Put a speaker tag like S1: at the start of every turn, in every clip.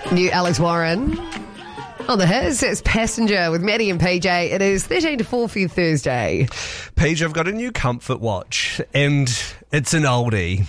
S1: New Alex Warren. On the hits, it's Passenger with Maddie and PJ. It is 13 to 4 for your Thursday.
S2: Paige, I've got a new comfort watch, and it's an oldie.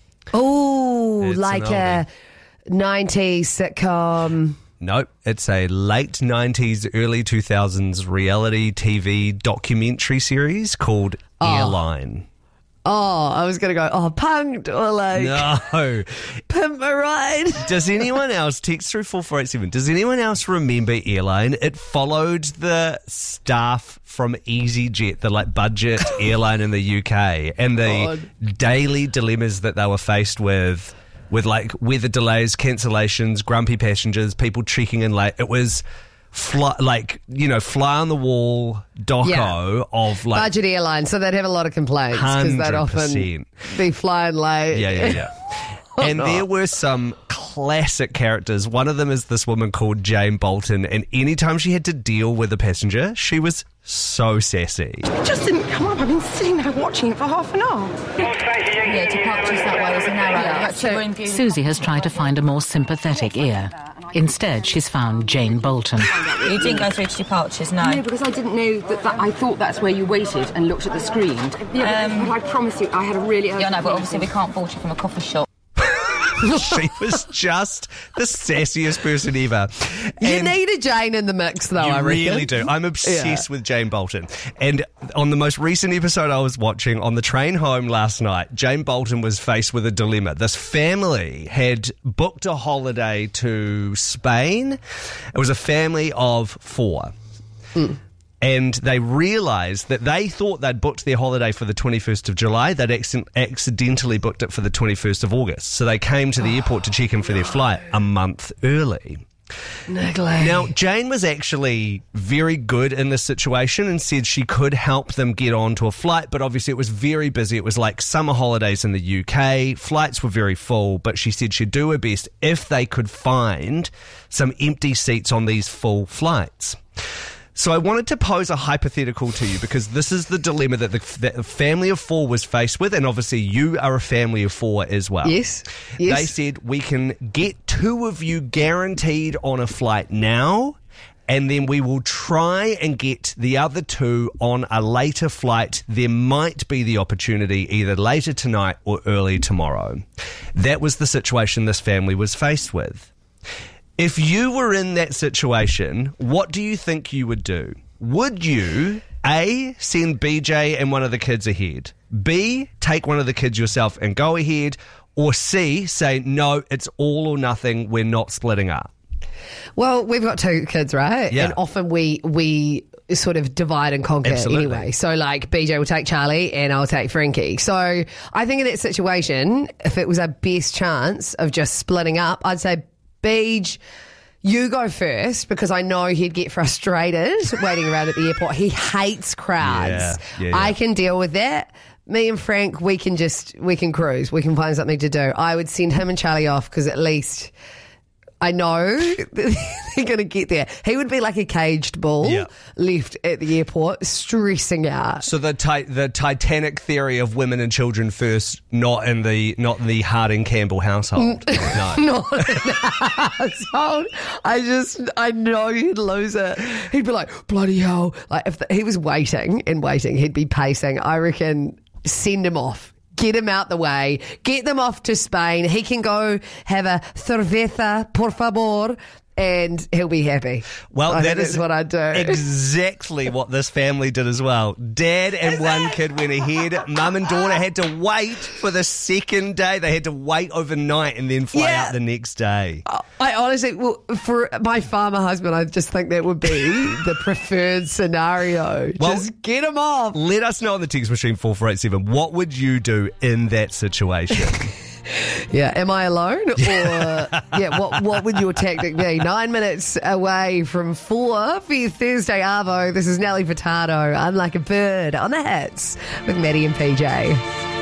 S1: Oh,
S2: It's
S1: like
S2: an
S1: a 90s sitcom.
S2: Nope, it's a late 90s, early 2000s reality TV documentary series called Airline.
S1: Oh, I was going to go, Punked, or like,
S2: No.
S1: Pimp My Ride.
S2: Does anyone else, text through 4487, does anyone else remember Airline? It followed the staff from EasyJet, the budget airline in the UK, and the daily dilemmas that they were faced with weather delays, cancellations, grumpy passengers, people checking in late. It was fly on the wall doco of
S1: budget airline, so they'd have a lot of complaints because they'd often be flying late.
S2: Yeah. And there were some classic characters. One of them is this woman called Jane Bolton, and anytime she had to deal with a passenger, she was so sassy.
S3: It just didn't come up. I've been sitting there watching it for half an hour.
S4: Yeah, departures that way is an arrow.
S5: Susie has tried to find a more sympathetic ear. Instead, she's found Jane Bolton.
S4: You didn't go through to departures, no?
S3: No, because I didn't know that I thought that's where you waited and looked at the screen. Yeah, but I promise you, I had a really...
S4: Yeah, no, but obviously we can't fault you from a coffee shop.
S2: She was just the sassiest person ever.
S1: You need a Jane in the mix, though, I reckon.
S2: You really do. I'm obsessed with Jane Bolton. And on the most recent episode I was watching, on the train home last night, Jane Bolton was faced with a dilemma. This family had booked a holiday to Spain. It was a family of 4. And they realised that they thought they'd booked their holiday for the 21st of July. They'd accidentally booked it for the 21st of August. So they came to the airport to check in for their flight a month early.
S1: Niggly.
S2: Now, Jane was actually very good in this situation and said she could help them get onto a flight, but obviously it was very busy. It was like summer holidays in the UK. Flights were very full, but she said she'd do her best if they could find some empty seats on these full flights. So I wanted to pose a hypothetical to you because this is the dilemma that the family of 4 was faced with, and obviously you are a family of 4 as well.
S1: Yes.
S2: They said, we can get 2 of you guaranteed on a flight now, and then we will try and get the other 2 on a later flight. There might be the opportunity either later tonight or early tomorrow. That was the situation this family was faced with. If you were in that situation, what do you think you would do? Would you, A, send BJ and one of the kids ahead, B, take one of the kids yourself and go ahead, or C, say, no, it's all or nothing, we're not splitting up?
S1: Well, we've got 2 kids, right?
S2: Yeah.
S1: And often we sort of divide and conquer anyway. So like BJ will take Charlie and I'll take Frankie. So I think in that situation, if it was a best chance of just splitting up, I'd say, Beej, you go first because I know he'd get frustrated waiting around at the airport. He hates crowds.
S2: Yeah.
S1: I can deal with that. Me and Frank, we can cruise. We can find something to do. I would send him and Charlie off because at least I know they're going to get there. He would be like a caged bull left at the airport, stressing out. So
S2: the Titanic theory of women and children first, not in the Harding Campbell household. No.
S1: Not in the household. I know he'd lose it. He'd be like, bloody hell. Like if he was waiting, he'd be pacing. I reckon send him off. Get him out the way. Get them off to Spain. He can go have a cerveza, por favor, and he'll be happy.
S2: Well, that
S1: is what I'd do.
S2: Exactly what this family did as well. Dad and one kid went ahead. Mum and daughter had to wait for the second day. They had to wait overnight and then fly out the next day.
S1: I honestly, for my farmer husband, I just think that would be the preferred scenario.
S2: Well,
S1: just get him off.
S2: Let us know on the text machine 4487. What would you do in that situation?
S1: Yeah, am I alone? Or what would your tactic be? 9 minutes away from 4 for your Thursday Arvo. This is Nelly Furtado. I'm like a bird on the hits with Maddie and PJ.